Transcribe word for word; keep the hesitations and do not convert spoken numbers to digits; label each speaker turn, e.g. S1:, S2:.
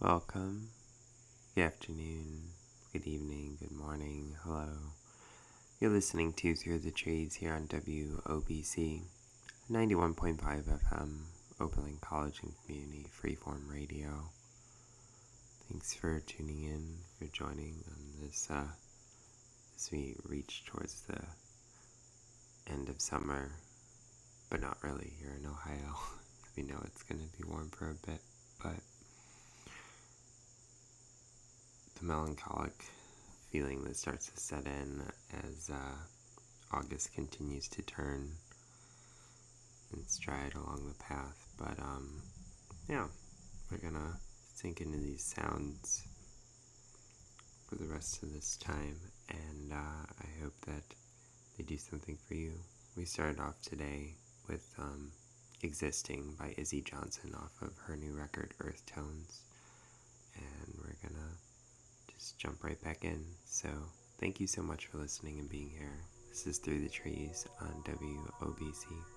S1: Welcome. Good afternoon, good evening, good morning, hello. You're listening to Through the Trees here on W O B C ninety-one point five F M, Oberlin College and Community Freeform Radio. Thanks for tuning in, for joining on this, uh, as we reach towards the end of summer, but not really here in Ohio. We know it's going to be warm for a bit, but the melancholic feeling that starts to set in as uh, August continues to turn and stride along the path. But um, yeah, we're gonna sink into these sounds for the rest of this time, and uh, I hope that they do something for you. We started off today with um, Existing by Izzy Johnson off of her new record, Earth Tones, and we're gonna just jump right back in. So thank you so much for listening and being here. This is Through the Trees on W O B C.